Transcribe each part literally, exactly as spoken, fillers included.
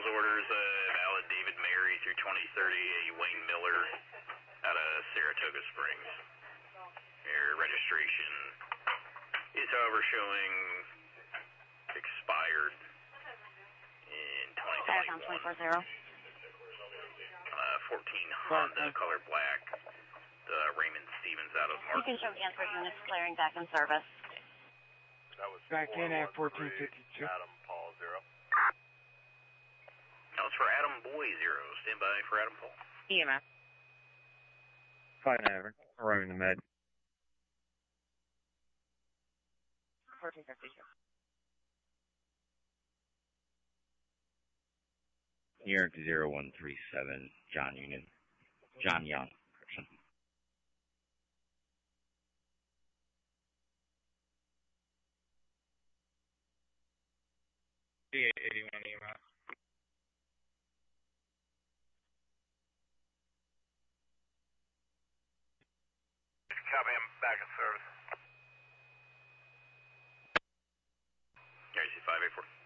Calls orders, uh, valid David Mary through twenty thirty, a Wayne Miller out of Saratoga Springs. Your registration is, however, showing expired in twenty twenty-one. twenty four zero. Uh, fourteen Honda, color black. The Raymond Stevens out of Mark. You can show answer units clearing back in service. That was back in at fourteen fifty-two. Adam Paul zero. That was for Adam Boy zero. Stand by for Adam Paul. E M S. Five nine, arriving the med. fourteen fifty-two. New York zero one three seven, John Union. John Young. Correction. D eight eighty-one E M S. Copy, I'm back in service. R C five eight four.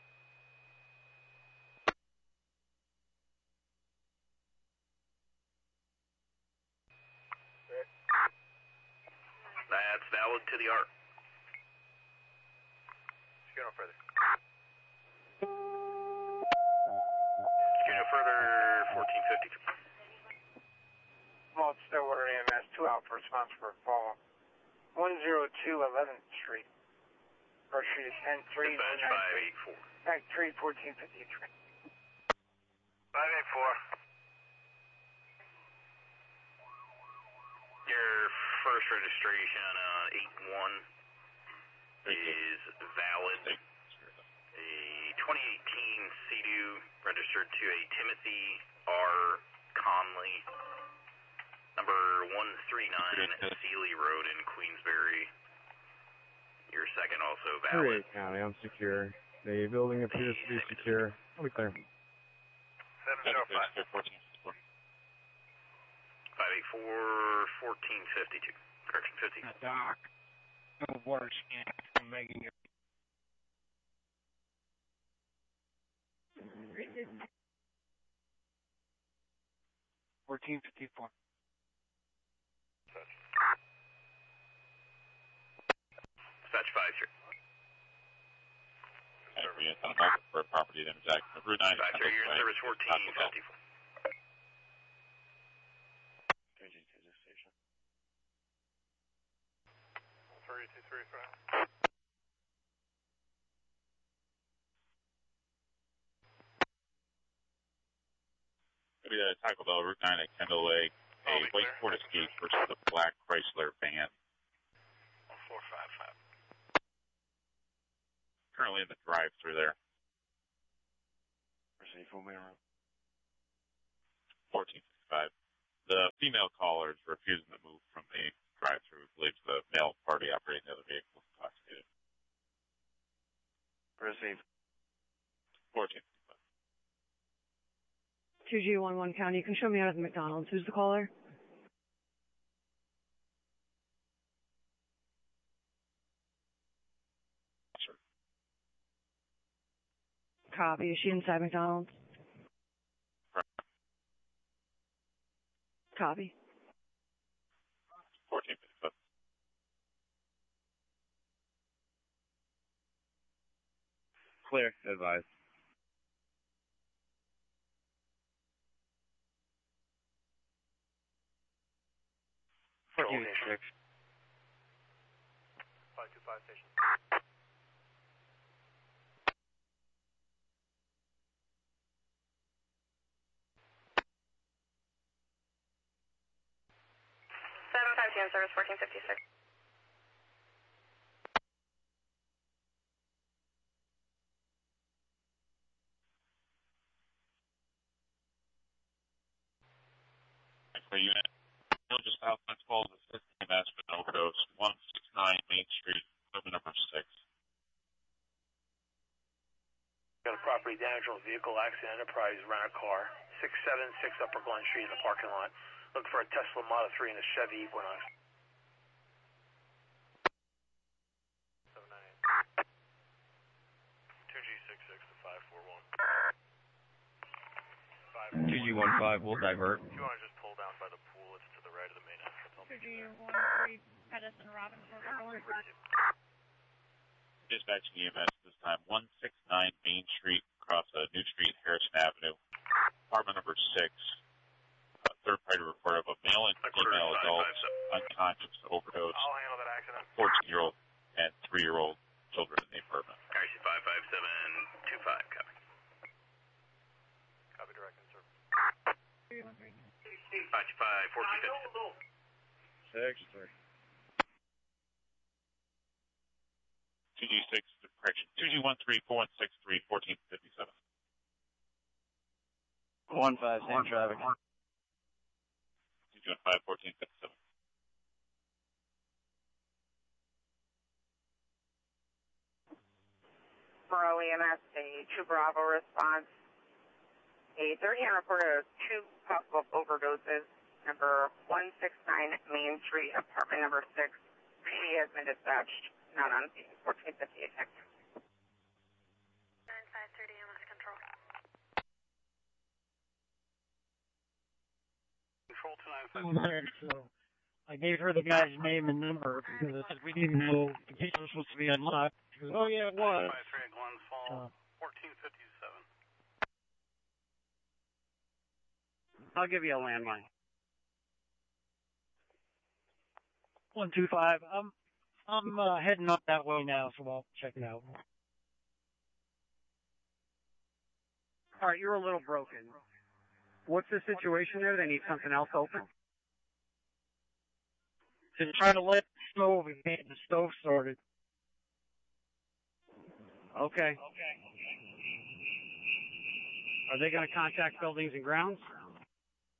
That's valid to the art. Let's go no further. Let's go no further, fourteen fifty-two. Well, it's Stillwater E M S, two out for response for a fall. one oh two eleventh Street. First Street is ten three. Dispatch five eight four. Back three, fourteen fifty-three. five eight four. Your first registration on uh, eight one is valid. A twenty eighteen Sea-Doo registered to a Timothy R. Conley, number one thirty-nine Sealy Road in Queensbury. Your second also valid. three eight County, I'm secure. The building appears to be secure. I'll be clear. seven zero five. five eight four, fourteen fifty-two. Correction, fifty. Doc. No water scan. I'm making it. fourteen fifty-four. Dispatch five three. For property damage act. Route nine. Dispatch three, you're in service fourteen fifty-four. three two three five. Maybe a Taco Bell Route nine at Kendall Lake. A Oh, white Ford Escape versus a black Chrysler van. four five five. Currently in the drive-through there. fourteen fifty-five. The female caller is refusing to move from the drive-through. Believes the male party operating the other vehicle is intoxicated. Receive. fourteen fifty-five. two G one one County, you can show me out of the McDonald's. Who's the caller? Sure. Copy. Is she inside McDonald's? Right. Copy. fourteen fifty-five. Clear, advised. fourteen six. five two five station. seven five two in service, fourteen fifty-six. For unit. Just Southwest Falls at fifteen Aspen overdose. one sixty-nine Main Street, equipment number six. Got a property damage on vehicle accident enterprise rent a car. six seven six Upper Glen Street in the parking lot. Looking for a Tesla Model three and a Chevy Equinox. two G six six to five four one. two G one five will divert. If you want to just pull down by the pool, it's to the right of the main entrance. two G one three, Pettis and Robinson. Dispatching E M S this time, one sixty-nine Main Street, across uh, New Street, Harrison Avenue. Apartment number six. Uh, third party report of a male and female adult unconscious overdose. I'll handle that accident. fourteen-year-old and three-year-old children in the apartment. R C five five seven two five, copy. Copy direct, sir. R C five fourteen fifty-seven. Six, three. two G six, correction, two G one three four one six three fourteen fifty-seven. One five, same traffic. two G one five fourteen fifty-seven. Borough E M S, a two Bravo response. A thirty-nine reported of two possible overdoses. Number one sixty-nine Main Street, apartment number six. She has been dispatched. Not on scene. fourteen fifty-eight. nine five thirty E M S control. Control two nine five. So I gave her the guy's name and number because I said we didn't know the gate was supposed to be unlocked. She goes, oh yeah, it was. five three at Glens Falls, Uh, fourteen fifty-seven. I'll give you a landline. One two five. I'm I'm uh, heading up that way now, so I'll check it out. All right, you're a little broken. What's the situation there? They need something else open. Just trying to let the stove and get the stove started. Okay. Are they going to contact Buildings and Grounds?